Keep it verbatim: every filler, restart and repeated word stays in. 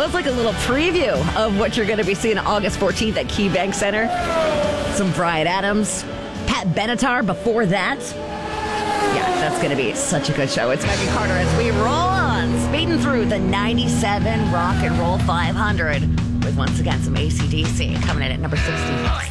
was like a little preview of what you're going to be seeing August fourteenth at KeyBank Center. Some Bryan Adams, Pat Benatar before that. Yeah, that's going to be such a good show. It's Megan Carter as we roll on, speeding through the ninety-seven Rock and Roll five hundred with once again some A C D C coming in at number sixty.